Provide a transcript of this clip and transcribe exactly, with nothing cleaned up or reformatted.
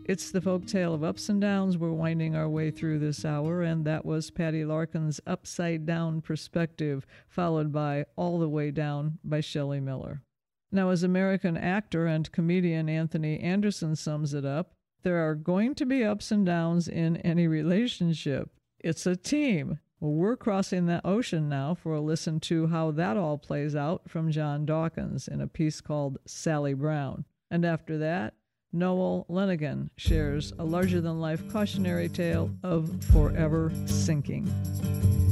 It's the folk tale of ups and downs. We're winding our way through this hour, and that was Patty Larkin's Upside Down Perspective, followed by All the Way Down by Shelley Miller. Now, as American actor and comedian Anthony Anderson sums it up, there are going to be ups and downs in any relationship. It's a team. Well, we're crossing the ocean now for a listen to how that all plays out from John Dawkins in a piece called Sally Brown. And after that, Noel Lenigan shares a larger-than-life cautionary tale of forever sinking.